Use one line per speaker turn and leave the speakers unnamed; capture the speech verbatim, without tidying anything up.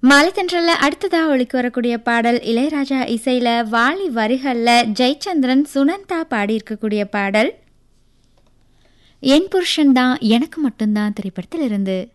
மாலைத்தன்றல்ல அடுத்ததா ஒலிக்கு வரக்கூடிய பாடல் இளையராஜா இசையில வாலி வரிகள்ல ஜெயச்சந்திரன் சுனந்தா பாடியிருக்கக்கூடிய பாடல் என் புருஷன் தான் எனக்கு மட்டும்தான் திரைப்படத்தில் இருந்து.